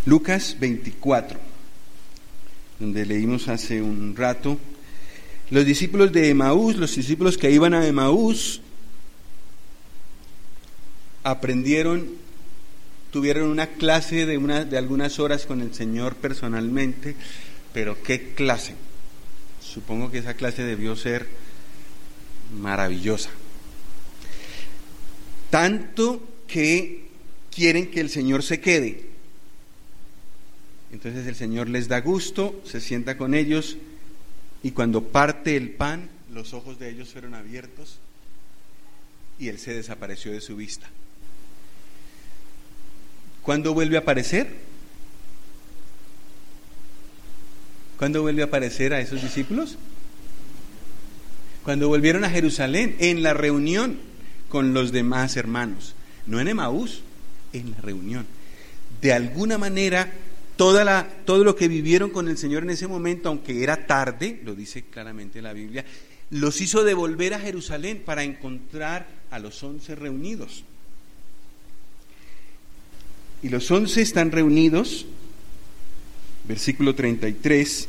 Lucas 24, donde leímos hace un rato. Los discípulos de Emaús, los discípulos que iban a Emaús, tuvieron una clase de algunas horas con el Señor personalmente, pero ¿qué clase? Supongo que esa clase debió ser maravillosa. Tanto que quieren que el Señor se quede. Entonces el Señor les da gusto, se sienta con ellos, y cuando parte el pan, los ojos de ellos fueron abiertos y Él se desapareció de su vista. ¿Cuándo vuelve a aparecer? ¿Cuándo vuelve a aparecer a esos discípulos? Cuando volvieron a Jerusalén, en la reunión con los demás hermanos. No en Emaús, en la reunión. De alguna manera, todo lo que vivieron con el Señor en ese momento, aunque era tarde, lo dice claramente la Biblia, los hizo devolver a Jerusalén para encontrar a los 11 reunidos. Y los 11 están reunidos, versículo 33.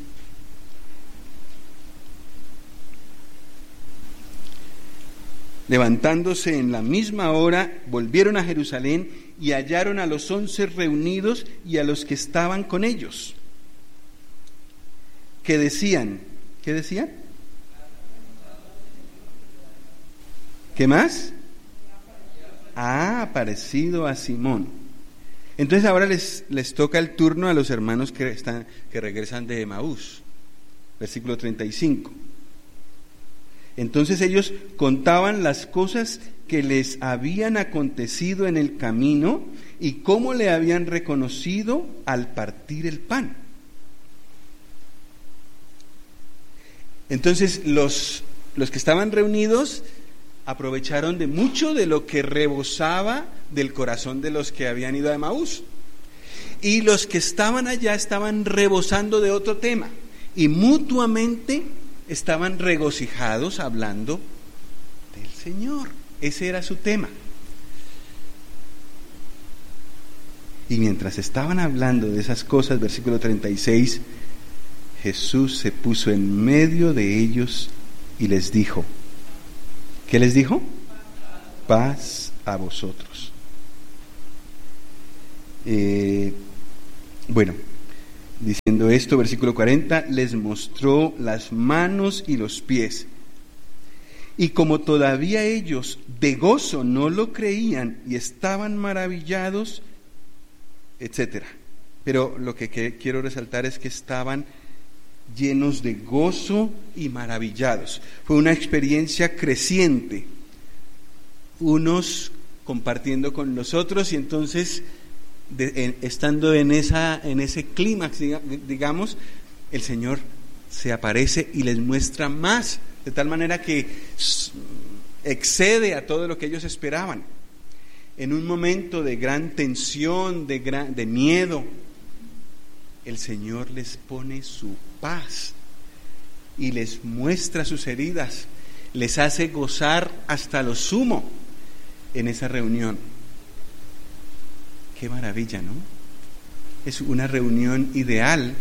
Levantándose en la misma hora, volvieron a Jerusalén y hallaron a los 11 reunidos y a los que estaban con ellos. ¿Qué decían? ¿Qué decían? ¿Qué más? Ha aparecido a Simón. Entonces ahora les toca el turno a los hermanos que regresan de Emaús. Versículo 35. Entonces ellos contaban las cosas que les habían acontecido en el camino y cómo le habían reconocido al partir el pan. Entonces los que estaban reunidos aprovecharon de mucho de lo que rebosaba del corazón de los que habían ido a Emaús. Y los que estaban allá estaban rebosando de otro tema y mutuamente estaban regocijados hablando del Señor. Ese era su tema. Y mientras estaban hablando de esas cosas, versículo 36, Jesús se puso en medio de ellos y les dijo, ¿qué les dijo? Paz a vosotros. Bueno, diciendo esto, versículo 40, les mostró las manos y los pies. Y como todavía ellos de gozo no lo creían y estaban maravillados, etcétera. Pero lo que quiero resaltar es que estaban llenos de gozo y maravillados. Fue una experiencia creciente, unos compartiendo con los otros, y entonces estando en ese clímax, digamos, el Señor se aparece y les muestra más, de tal manera que excede a todo lo que ellos esperaban. En un momento de gran tensión, de miedo, el Señor les pone su paz y les muestra sus heridas, les hace gozar hasta lo sumo en esa reunión. Qué maravilla, ¿no? Es una reunión ideal,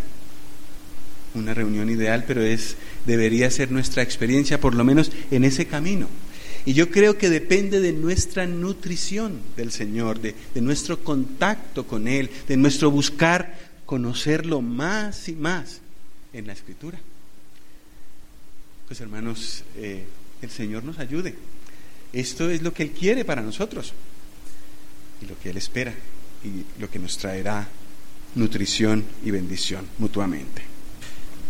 pero debería ser nuestra experiencia, por lo menos en ese camino. Y yo creo que depende de nuestra nutrición del Señor, de nuestro contacto con Él, de nuestro buscar conocerlo más y más en la Escritura. Pues hermanos, el Señor nos ayude. Esto es lo que Él quiere para nosotros y lo que Él espera y lo que nos traerá nutrición y bendición mutuamente.